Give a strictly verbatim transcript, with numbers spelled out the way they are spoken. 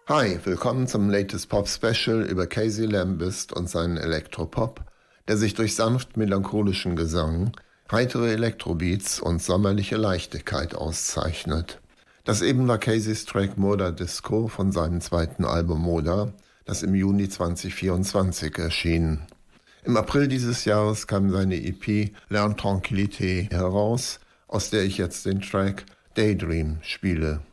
Hi, willkommen zum Latest Pop Special über Casey Lambist und seinen Elektropop, der sich durch sanft melancholischen Gesang, heitere Elektrobeats und sommerliche Leichtigkeit auszeichnet. Das eben war Caseys Track Moda Disco von seinem zweiten Album Moda, das im Juni zwanzig vierundzwanzig erschien. Im April dieses Jahres kam seine E P L'Intranquillité heraus, aus der ich jetzt den Track Daydream spiele.